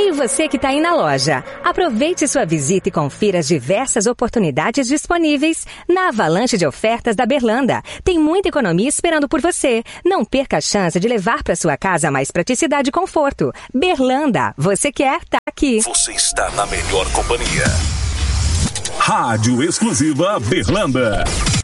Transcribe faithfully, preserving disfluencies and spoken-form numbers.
Ei, você que está aí na loja, aproveite sua visita e confira as diversas oportunidades disponíveis na avalanche de ofertas da Berlanda. Tem muita economia esperando por você. Não perca a chance de levar para sua casa mais praticidade e conforto. Berlanda, você quer, tá aqui. Você está na melhor companhia. Rádio Exclusiva Berlanda.